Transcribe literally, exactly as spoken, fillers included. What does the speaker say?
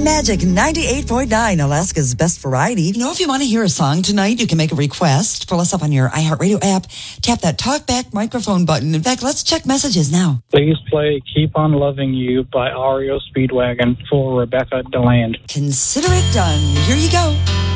Magic ninety-eight point nine, Alaska's best variety. You know, if you want to hear a song tonight, you can make a request. Pull us up on your iHeartRadio app. Tap that talkback microphone button. In fact, let's check messages now. Please play Keep on Loving You by R E O Speedwagon for Rebecca DeLand. Consider it done. Here you go.